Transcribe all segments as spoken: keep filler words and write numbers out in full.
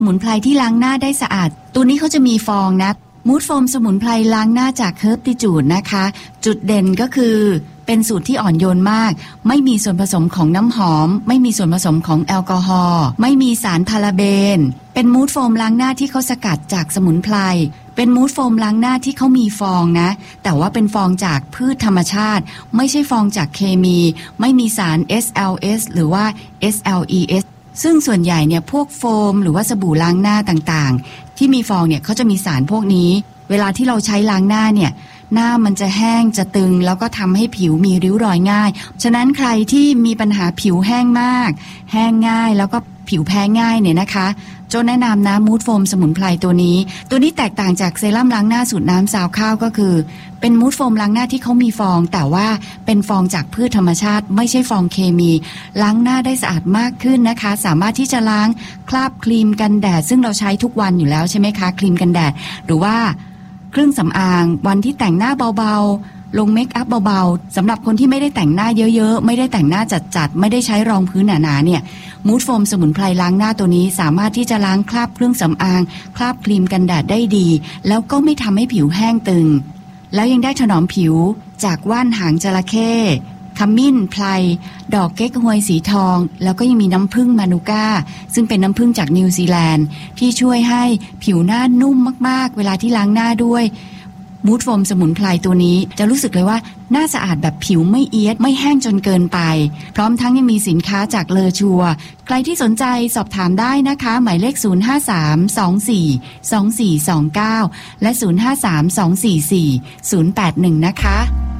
สมุนไพรที่ล้างหน้าได้สะอาดตัวนี้เขาจะมีฟองนะมูดโฟมสมุนไพรล้างหน้าจากเฮิร์บติจูดนะคะจุดเด่นก็คือเป็นสูตรที่อ่อนโยนมากไม่มีส่วนผสมของน้ำหอมไม่มีส่วนผสมของแอลกอฮอล์ไม่มีสารพาราเบนเป็นมูดโฟมล้างหน้าที่เขาสกัดจากสมุนไพรเป็นมูดโฟมล้างหน้าที่เขามีฟองนะแต่ว่าเป็นฟองจากพืชธรรมชาติไม่ใช่ฟองจากเคมีไม่มีสาร เอส แอล เอส หรือว่า เอส แอล อี เอส ซึ่งส่วนใหญ่เนี่ยพวกโฟมหรือว่าสบู่ล้างหน้าต่างๆที่มีฟองเนี่ยเขาจะมีสารพวกนี้เวลาที่เราใช้ล้างหน้าเนี่ยหน้ามันจะแห้งจะตึงแล้วก็ทำให้ผิวมีริ้วรอยง่ายฉะนั้นใครที่มีปัญหาผิวแห้งมากแห้งง่ายแล้วก็ผิวแพ้ง่ายเนี่ยนะคะโจแนะนำนะมูดโฟมสมุนไพรตัวนี้ตัวนี้แตกต่างจากเซรั่มล้างหน้าสูตรน้ำซาวข้าวก็คือเป็นมูดโฟมล้างหน้าที่เขามีฟองแต่ว่าเป็นฟองจากพืชธรรมชาติไม่ใช่ฟองเคมีล้างหน้าได้สะอาดมากขึ้นนะคะสามารถที่จะล้างคราบครีมกันแดดซึ่งเราใช้ทุกวันอยู่แล้วใช่ไหมคะครีมกันแดดหรือว่าเครื่องสำอางวันที่แต่งหน้าเบาๆลงเมคอัพเบาๆสำหรับคนที่ไม่ได้แต่งหน้าเยอะๆไม่ได้แต่งหน้าจัดๆไม่ได้ใช้รองพื้นหนาๆเนี่ยมูดโฟมสมุนไพรล้างหน้าตัวนี้สามารถที่จะล้างคราบเครื่องสำอางคราบครีมกันแดดได้ดีแล้วก็ไม่ทำให้ผิวแห้งตึงแล้วยังได้ถนอมผิวจากว่านหางจระเข้ขมิ้นไพรดอกเก๊กฮวยสีทองแล้วก็ยังมีน้ำผึ้งมานูก้าซึ่งเป็นน้ำผึ้งจากนิวซีแลนด์ที่ช่วยให้ผิวหน้านุ่มมากๆเวลาที่ล้างหน้าด้วยมูดโฟมสมุนไพรตัวนี้จะรู้สึกเลยว่าหน้าสะอาดแบบผิวไม่เอียดไม่แห้งจนเกินไปพร้อมทั้งยังมีสินค้าจากเลอชัวใครที่สนใจสอบถามได้นะคะหมายเลขศูนย์ ห้า สาม สอง สี่ สอง สี่ สอง เก้าและศูนย์ ห้า สาม สอง สี่ สี่ ศูนย์ แปด หนึ่งนะคะ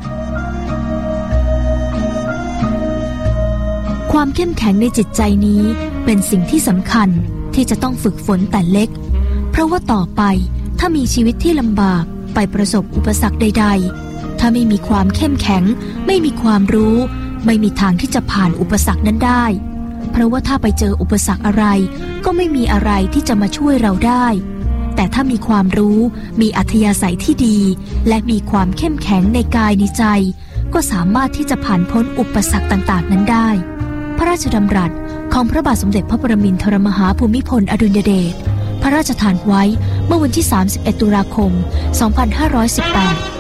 ความเข้มแข็งในจิตใจนี้เป็นสิ่งที่สำคัญที่จะต้องฝึกฝนแต่เล็กเพราะว่าต่อไปถ้ามีชีวิตที่ลำบากไปประสบอุปสรรคใดๆถ้าไม่มีความเข้มแข็งไม่มีความรู้ไม่มีทางที่จะผ่านอุปสรรคนั้นได้เพราะว่าถ้าไปเจออุปสรรคอะไรก็ไม่มีอะไรที่จะมาช่วยเราได้แต่ถ้ามีความรู้มีอัธยาศัยที่ดีและมีความเข้มแข็งในกายในใจก็สามารถที่จะผ่านพ้นอุปสรรคต่างๆนั้นได้พระราชดำรัสของพระบาทสมเด็จพระปรมินทรมหาภูมิพลอดุลยเดชพระราชทานไว้เมื่อวันที่สามสิบเอ็ดตุลาคมสองพันห้าร้อยสิบแปด